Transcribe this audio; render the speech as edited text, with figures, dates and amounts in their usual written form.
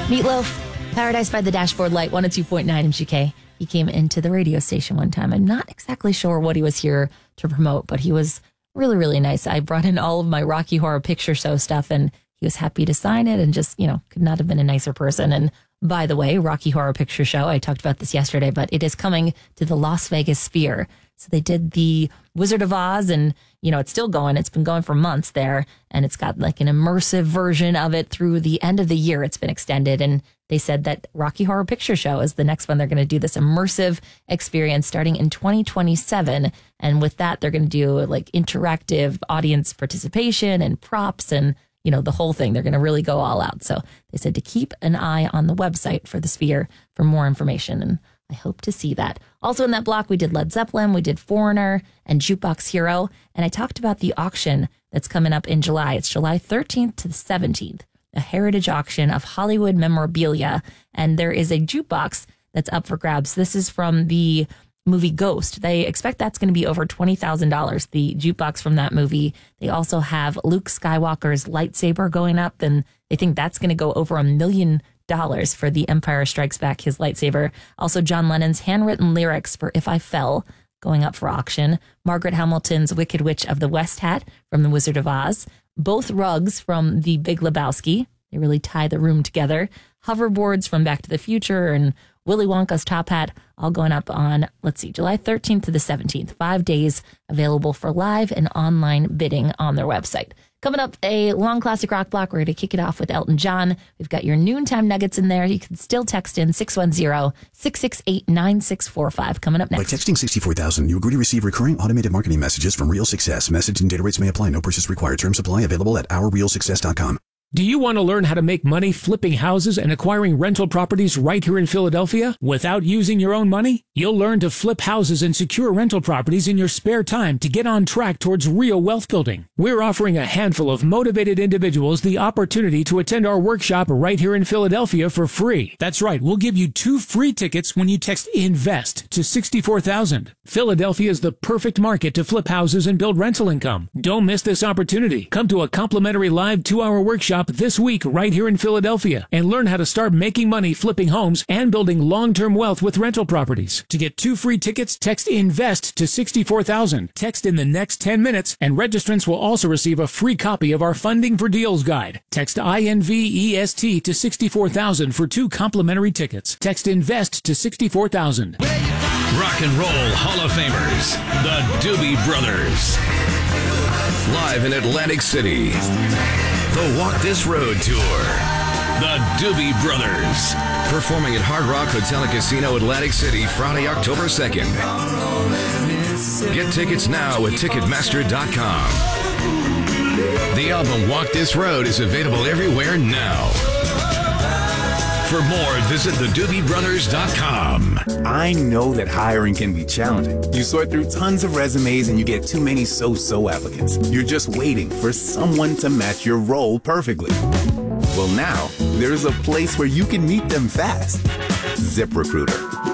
Meatloaf, Paradise by the Dashboard Light, 102.9 MGK. He came into the radio station one time. I'm not exactly sure what he was here to promote, but he was really, really nice. I brought in all of my Rocky Horror Picture Show stuff, and he was happy to sign it and just, could not have been a nicer person. And by the way, Rocky Horror Picture Show, I talked about this yesterday, but it is coming to the Las Vegas Sphere. So they did the Wizard of Oz, and, it's still going. It's been going for months there, and it's got like an immersive version of it through the end of the year. It's been extended, and they said that Rocky Horror Picture Show is the next one. They're going to do this immersive experience starting in 2027. And with that, they're going to do like interactive audience participation and props and, the whole thing. They're going to really go all out. So they said to keep an eye on the website for the Sphere for more information. And I hope to see that. Also in that block, we did Led Zeppelin, we did Foreigner and Jukebox Hero. And I talked about the auction that's coming up in July. It's July 13th to the 17th. A heritage auction of Hollywood memorabilia. And there is a jukebox that's up for grabs. This is from the movie Ghost. They expect that's going to be over $20,000, the jukebox from that movie. They also have Luke Skywalker's lightsaber going up, and they think that's going to go over $1 million for The Empire Strikes Back, his lightsaber. Also, John Lennon's handwritten lyrics for If I Fell going up for auction. Margaret Hamilton's Wicked Witch of the West hat from The Wizard of Oz. Both rugs from The Big Lebowski. They really tie the room together. Hoverboards from Back to the Future and Willy Wonka's top hat, all going up on, July 13th to the 17th. 5 days available for live and online bidding on their website. Coming up, a long classic rock block. We're going to kick it off with Elton John. We've got your noontime nuggets in there. You can still text in 610-668-9645. Coming up next. By texting 64,000, you agree to receive recurring automated marketing messages from Real Success. Message and data rates may apply. No purchase required. Terms apply. Available at ourrealsuccess.com. Do you want to learn how to make money flipping houses and acquiring rental properties right here in Philadelphia without using your own money? You'll learn to flip houses and secure rental properties in your spare time to get on track towards real wealth building. We're offering a handful of motivated individuals the opportunity to attend our workshop right here in Philadelphia for free. That's right, we'll give you 2 free tickets when you text INVEST to 64,000. Philadelphia is the perfect market to flip houses and build rental income. Don't miss this opportunity. Come to a complimentary live 2-hour workshop this week right here in Philadelphia and learn how to start making money flipping homes and building long-term wealth with rental properties. To get 2 free tickets, text INVEST to 64,000. Text in the next 10 minutes, and registrants will also receive a free copy of our Funding for Deals guide. Text INVEST to 64,000 for 2 complimentary tickets. Text INVEST to 64,000. Rock and Roll Hall of Famers, the Doobie Brothers. Live in Atlantic City. The Walk This Road Tour. The Doobie Brothers. Performing at Hard Rock Hotel and Casino, Atlantic City, Friday, October 2nd. Get tickets now at Ticketmaster.com. The album Walk This Road is available everywhere now. For more, visit thedoobiebrothers.com. I know that hiring can be challenging. You sort through tons of resumes and you get too many so-so applicants. You're just waiting for someone to match your role perfectly. Well, now, there's a place where you can meet them fast. ZipRecruiter.